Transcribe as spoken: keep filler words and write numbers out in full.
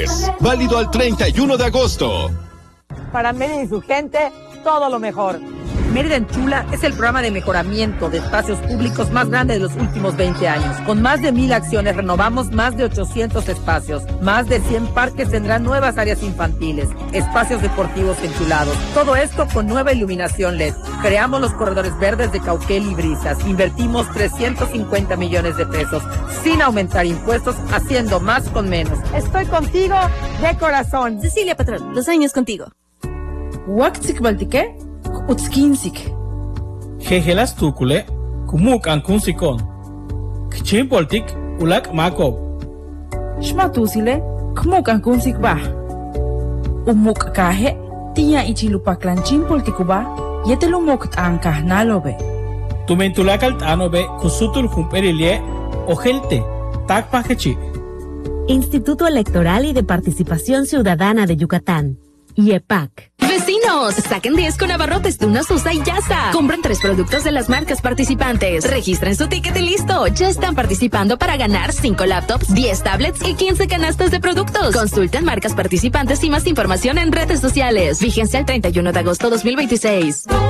Válido al treinta y uno de agosto. Para Mérida y su gente, todo lo mejor. Mérida en Chula es el programa de mejoramiento de espacios públicos más grande de los últimos veinte años. Con más de mil acciones renovamos más de ochocientos espacios. Más de cien parques tendrán nuevas áreas infantiles, espacios deportivos enchulados. Todo esto con nueva iluminación L E D. Creamos los corredores verdes de Cauquel y Brisas. Invertimos trescientos cincuenta millones de pesos sin aumentar impuestos, haciendo más con menos. Estoy contigo de corazón. Cecilia Patrón, dos años contigo. Waktsik Baltique. Utskinsik. Jejelas tukule, kumuk ankunsikon. Kchin poltik, ulak makob. Shmatusile, kumuk ankunsik bah. Umuk kahe, tia ichilupaclanchin poltikuba, yetelumok ankah nalobe. Tumentulakal anobe, kusutul jumperilie, ojelte, takpajechi. Instituto Electoral y de Participación Ciudadana de Yucatán, I E P A C. Vecinos, saquen diez con abarrotes de una Susa y ya está. Compren tres productos de las marcas participantes. Registren su ticket y listo. Ya están participando para ganar cinco laptops, diez tablets y quince canastas de productos. Consulten marcas participantes y más información en redes sociales. Fíjense al treinta y uno de agosto de dos mil veintiséis.